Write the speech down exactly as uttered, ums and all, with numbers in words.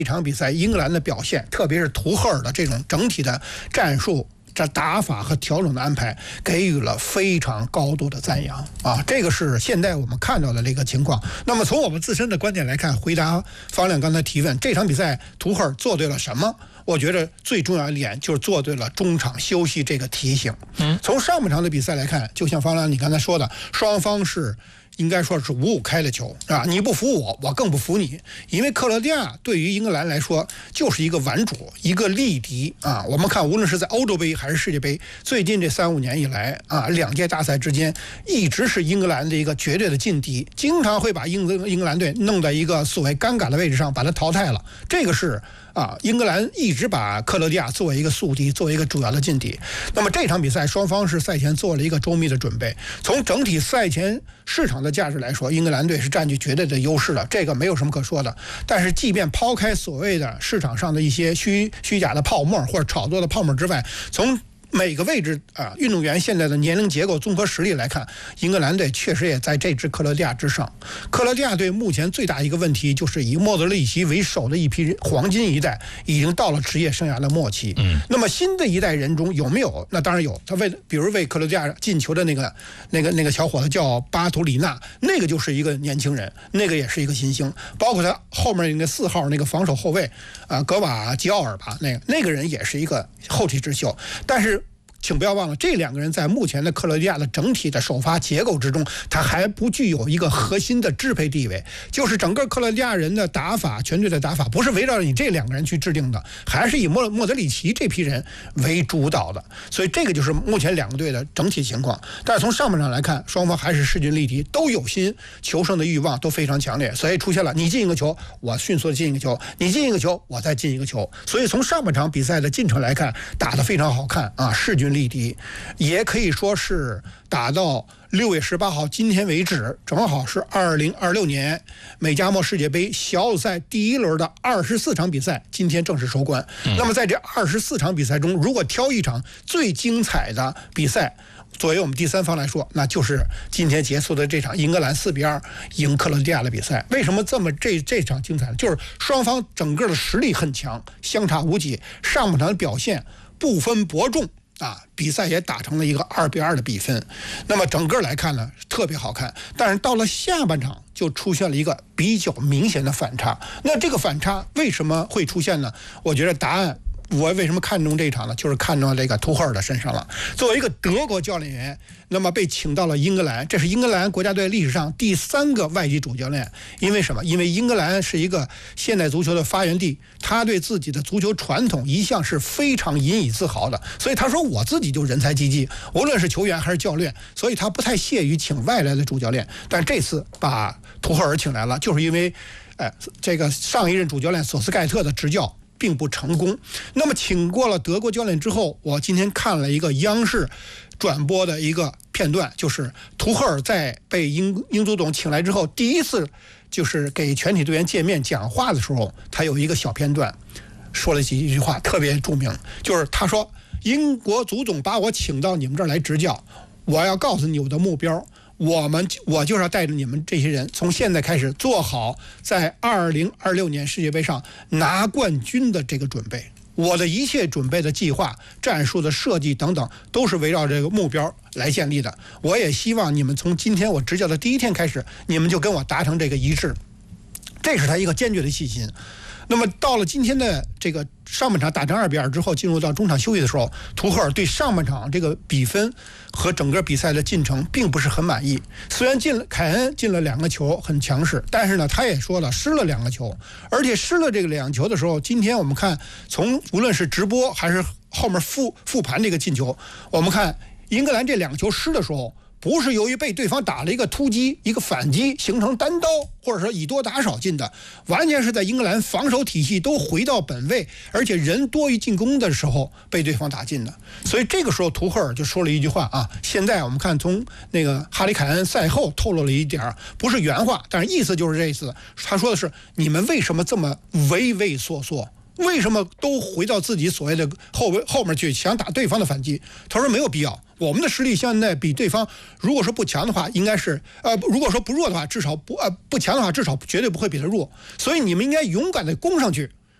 一场比赛，英格兰的表现，特别是图赫尔的这种整体的战术、这打法和调整的安排，给予了非常高度的赞扬啊！这个是现在我们看到的这个情况。那么从我们自身的观点来看，回答方亮刚才提问，这场比赛图赫尔做对了什么？我觉得最重要的一点就是做对了中场休息这个提醒。嗯，从上半场的比赛来看，就像方亮你刚才说的，双方是。应该说是五五开的球啊！你不服我，我更不服你。因为克罗地亚对于英格兰来说就是一个顽主，一个力敌啊！我们看，无论是在欧洲杯还是世界杯，最近这三五年以来啊，两届大赛之间一直是英格兰的一个绝对的劲敌，经常会把英格英格兰队弄在一个所谓尴尬的位置上，把它淘汰了。这个是啊，英格兰一直把克罗地亚作为一个宿敌，作为一个主要的劲敌。那么这场比赛，双方是赛前做了一个周密的准备。从整体赛前市场的价值来说，英格兰队是占据绝对的优势的，这个没有什么可说的。但是，即便抛开所谓的市场上的一些虚虚假的泡沫或者炒作的泡沫之外，从每个位置啊，运动员现在的年龄结构、综合实力来看，英格兰队确实也在这支克罗地亚之上。克罗地亚队目前最大一个问题就是以莫德里奇为首的一批黄金一代已经到了职业生涯的末期。嗯，那么新的一代人中有没有？那当然有。他为比如为克罗地亚进球的那个那个那个小伙子叫巴图里纳，那个就是一个年轻人，那个也是一个新星。包括他后面那个四号那个防守后卫啊，格瓦吉奥尔吧，那个那个人也是一个后起之秀，但是。请不要忘了，这两个人在目前的克罗地亚的整体的首发结构之中，他还不具有一个核心的支配地位。就是整个克罗地亚人的打法，全队的打法，不是围绕着你这两个人去制定的，还是以莫莫德里奇这批人为主导的。所以这个就是目前两个队的整体情况。但是从上半场来看，双方还是势均力敌，都有心求胜的欲望都非常强烈。所以出现了你进一个球，我迅速的进一个球；你进一个球，我再进一个球。所以从上半场比赛的进程来看，打得非常好看啊，势均力敌，也可以说是打到六月十八号今天为止，正好是二零二六年美加墨世界杯小组赛第一轮的二十四场比赛，今天正式收官。嗯、那么在这二十四场比赛中，如果挑一场最精彩的比赛，作为我们第三方来说，那就是今天结束的这场英格兰四比二赢克罗地亚的比赛。为什么这么这这场精彩呢？就是双方整个的实力很强，相差无几，上半场的表现不分伯仲。啊，比赛也打成了一个二比二的比分，那么整个来看呢，特别好看。但是到了下半场就出现了一个比较明显的反差。那这个反差为什么会出现呢？我觉得答案，我为什么看中这一场呢？就是看中这个图赫尔的身上了。作为一个德国教练员，那么被请到了英格兰，这是英格兰国家队历史上第三个外籍主教练。因为什么？因为英格兰是一个现代足球的发源地，他对自己的足球传统一向是非常引以自豪的。所以他说我自己就人才济济，无论是球员还是教练，所以他不太屑于请外来的主教练。但这次把图赫尔请来了，就是因为，哎，这个上一任主教练索斯盖特的执教并不成功。那么请过了德国教练之后，我今天看了一个央视转播的一个片段，就是图赫尔在被英英足总请来之后，第一次就是给全体队员见面讲话的时候，他有一个小片段，说了几句话特别著名，就是他说：“英国足总把我请到你们这儿来执教，我要告诉你我的目标。”我们我就是要带着你们这些人，从现在开始做好在二零二六年世界杯上拿冠军的这个准备。我的一切准备的计划、战术的设计等等，都是围绕这个目标来建立的。我也希望你们从今天我执教的第一天开始，你们就跟我达成这个一致。这是他一个坚决的信心。那么到了今天的这个上半场打成二比二之后，进入到中场休息的时候，图赫尔对上半场这个比分和整个比赛的进程并不是很满意。虽然进了凯恩进了两个球很强势，但是呢，他也说了失了两个球，而且失了这个两球的时候，今天我们看从无论是直播还是后面复复盘这个进球，我们看英格兰这两个球失的时候，不是由于被对方打了一个突击、一个反击形成单刀，或者说以多打少进的，完全是在英格兰防守体系都回到本位，而且人多于进攻的时候被对方打进的。所以这个时候图赫尔就说了一句话啊，现在我们看从那个哈里凯恩赛后透露了一点，不是原话，但是意思就是这意思。他说的是：你们为什么这么畏畏缩缩？为什么都回到自己所谓的后后面去想打对方的反击？他说没有必要，我们的实力现在比对方，如果说不强的话，应该是呃，如果说不弱的话，至少不呃不强的话，至少绝对不会比他弱。所以你们应该勇敢的攻上去